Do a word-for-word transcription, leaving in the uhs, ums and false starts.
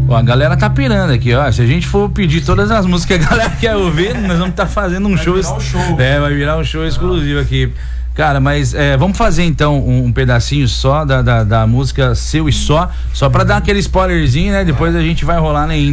Ó, a galera tá pirando aqui, ó. Se a gente for pedir todas as músicas que a galera quer ouvir, nós vamos estar tá fazendo um vai show. Virar um show. É, vai virar um show exclusivo aqui. Cara, mas é, vamos fazer então um, um pedacinho só da, da, da música Seu e Só, só pra dar aquele spoilerzinho, né? Depois a gente vai rolar na